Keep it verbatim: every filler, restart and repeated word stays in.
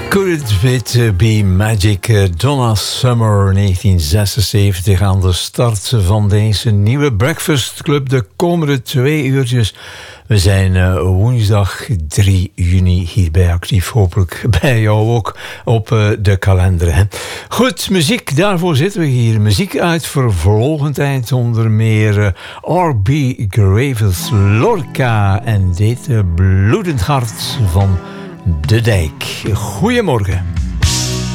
Could It Be Magic? Donna Summer negentien zesenzeventig aan de start van deze nieuwe Breakfast Club. De komende twee uurtjes. We zijn uh, woensdag drie juni hierbij actief. Hopelijk bij jou ook op uh, de kalender. Hè. Goed, muziek. Daarvoor zitten we hier. Muziek uit vervlogen tijd. Onder meer uh, R B Gravels, Lorca en dit uh, Bloedend Hart van De Dijk. Goedemorgen.